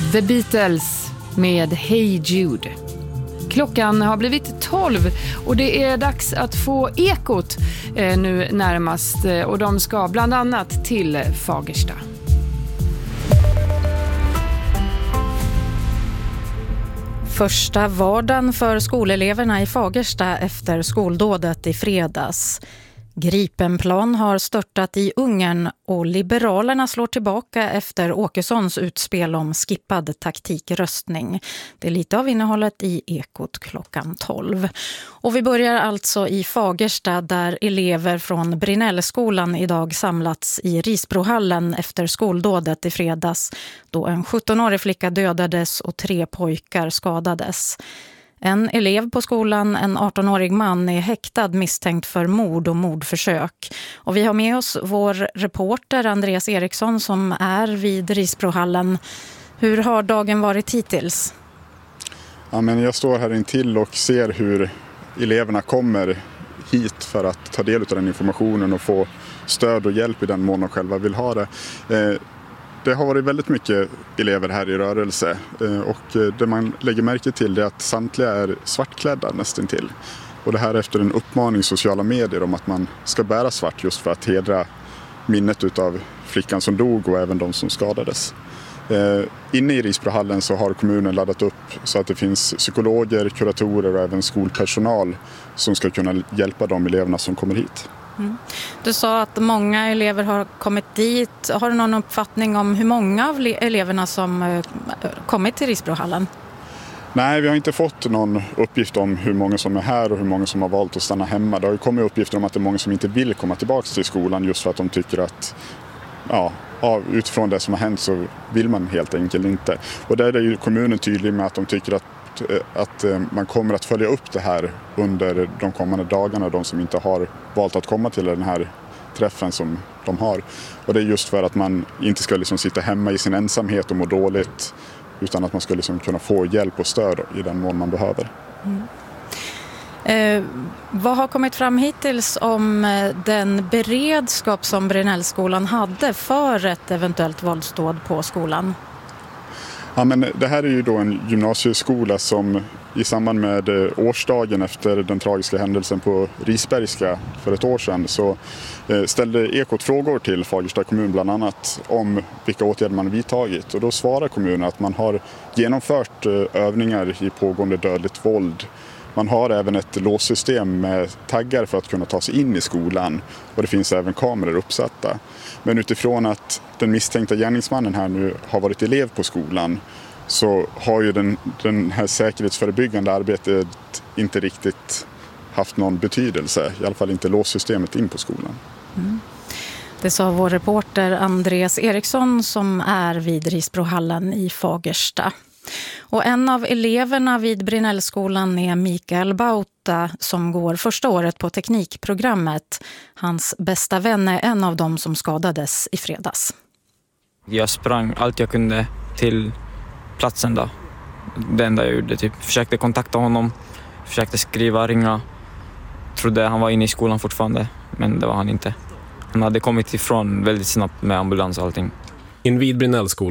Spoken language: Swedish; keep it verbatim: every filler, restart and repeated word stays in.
The Beatles med Hey Jude. Klockan har blivit tolv och det är dags att få Ekot eh, nu närmast eh, och de ska bland annat till Fagersta. Första vardagen för skoleleverna i Fagersta efter skoldådet i fredags. Gripenplan har störtat i Ungern och Liberalerna slår tillbaka efter Åkessons utspel om skippad taktikröstning. Det är lite av innehållet i Ekot klockan tolv. Och vi börjar alltså i Fagersta där elever från Brinellskolan idag samlats i Risbrohallen efter skoldådet i fredags då en sjuttonårig flicka dödades och tre pojkar skadades. En elev på skolan, en artonårig man, är häktad misstänkt för mord och mordförsök. Och vi har med oss vår reporter Andreas Eriksson som är vid Risbrohallen. Hur har dagen varit hittills? Ja, men jag står här intill och ser hur eleverna kommer hit för att ta del av den informationen och få stöd och hjälp i den mån de själva vill ha det. Eh, Det har varit väldigt mycket elever här i rörelse och det man lägger märke till är att samtliga är svartklädda nästan till. Och det här efter en uppmaning i sociala medier om att man ska bära svart just för att hedra minnet av flickan som dog och även de som skadades. Eh, inne i Risbrohallen så har kommunen laddat upp så att det finns psykologer, kuratorer och även skolpersonal som ska kunna hjälpa de eleverna som kommer hit. Mm. Du sa att många elever har kommit dit. Har du någon uppfattning om hur många av eleverna som kommit till Risbrohallen? Nej, vi har inte fått någon uppgift om hur många som är här och hur många som har valt att stanna hemma. Det har ju kommit uppgifter om att det är många som inte vill komma tillbaka till skolan just för att de tycker att ja, utifrån det som har hänt så vill man helt enkelt inte. Och där är ju kommunen tydlig med att de tycker att att man kommer att följa upp det här under de kommande dagarna, de som inte har valt att komma till den här träffen som de har. Och det är just för att man inte ska liksom sitta hemma i sin ensamhet och må dåligt utan att man ska liksom kunna få hjälp och stöd i den mån man behöver. Mm. Eh, vad har kommit fram hittills om den beredskap som Brinellskolan hade för ett eventuellt våldsdåd på skolan? Ja, men det här är ju då en gymnasieskola som i samband med årsdagen efter den tragiska händelsen på Risbergska för ett år sedan så ställde Ekot frågor till Fagersta kommun bland annat om vilka åtgärder man vidtagit. Och då svarar kommunen att man har genomfört övningar i pågående dödligt våld. Man har även ett låssystem med taggar för att kunna ta sig in i skolan och det finns även kameror uppsatta. Men utifrån att den misstänkta gärningsmannen här nu har varit elev på skolan så har ju den, den här säkerhetsförebyggande arbetet inte riktigt haft någon betydelse. I alla fall inte låssystemet in på skolan. Mm. Det sa vår reporter Andreas Eriksson som är vid Risbrohallen i Fagersta. Och en av eleverna vid Brinellskolan är Mikael Bauta som går första året på teknikprogrammet. Hans bästa vän är en av dem som skadades i fredags. Jag sprang allt jag kunde till platsen då. Det enda jag gjorde, typ försökte kontakta honom, försökte skriva, ringa. Trodde han var inne i skolan fortfarande, men det var han inte. Han hade kommit ifrån väldigt snabbt med ambulans och allting. Invid Brinellskolan